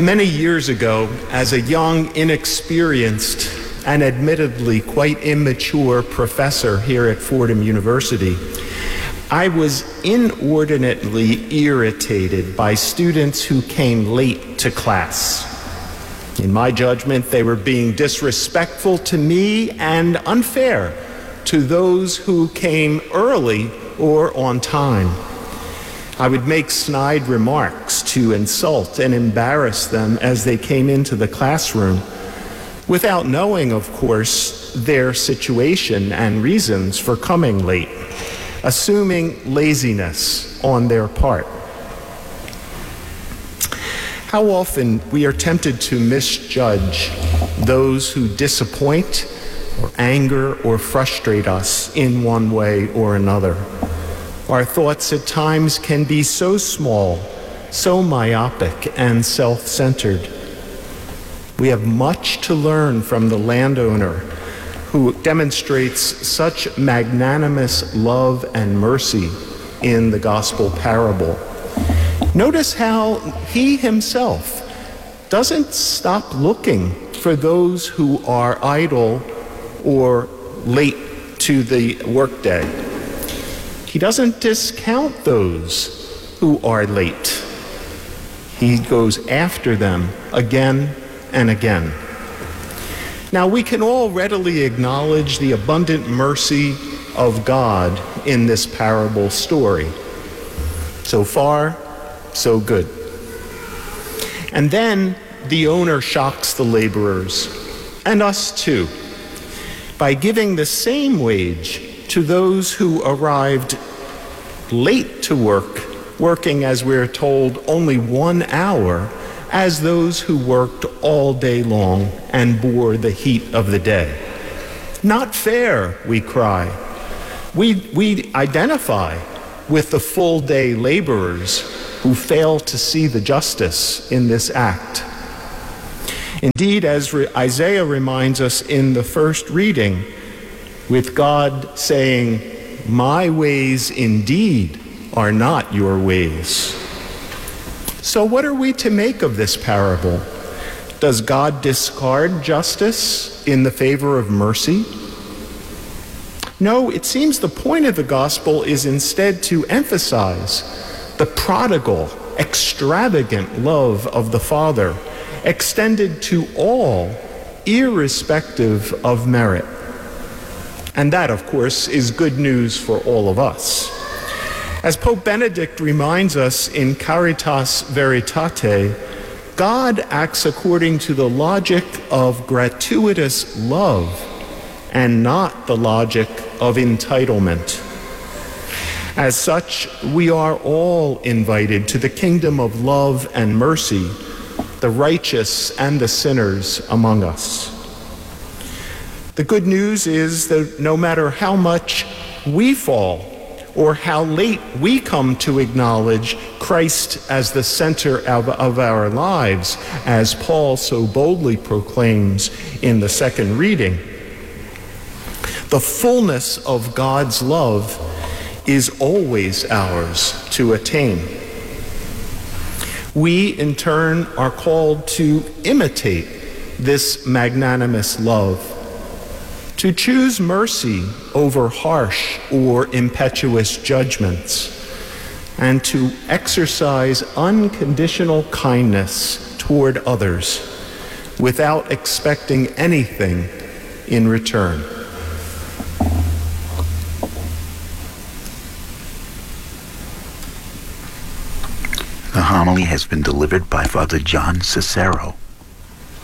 Many years ago, as a young, inexperienced, and admittedly quite immature professor here at Fordham University, I was inordinately irritated by students who came late to class. In my judgment, they were being disrespectful to me and unfair to those who came early or on time. I would make snide remarks to insult and embarrass them as they came into the classroom, without knowing, of course, their situation and reasons for coming late, assuming laziness on their part. How often we are tempted to misjudge those who disappoint or anger or frustrate us in one way or another. Our thoughts at times can be so small, so myopic and self-centered. We have much to learn from the landowner who demonstrates such magnanimous love and mercy in the gospel parable. Notice how he himself doesn't stop looking for those who are idle or late to the workday. He doesn't discount those who are late. He goes after them again and again. Now, we can all readily acknowledge the abundant mercy of God in this parable story. So far, so good. And then the owner shocks the laborers, and us too, by giving the same wage to those who arrived late to work, working, as we're told, only 1 hour, as those who worked all day long and bore the heat of the day. Not fair, we cry. We identify with the full-day laborers who fail to see the justice in this act. Indeed, as Isaiah reminds us in the first reading, with God saying, "My ways indeed are not your ways." So what are we to make of this parable? Does God discard justice in the favor of mercy? No, it seems the point of the gospel is instead to emphasize the prodigal, extravagant love of the Father, extended to all, irrespective of merit. And that, of course, is good news for all of us. As Pope Benedict reminds us in Caritas Veritate, God acts according to the logic of gratuitous love and not the logic of entitlement. As such, we are all invited to the kingdom of love and mercy, the righteous and the sinners among us. The good news is that no matter how much we fall or how late we come to acknowledge Christ as the center of our lives, as Paul so boldly proclaims in the second reading, the fullness of God's love is always ours to attain. We, in turn, are called to imitate this magnanimous love, to choose mercy over harsh or impetuous judgments, and to exercise unconditional kindness toward others without expecting anything in return. The homily has been delivered by Father John Cicero.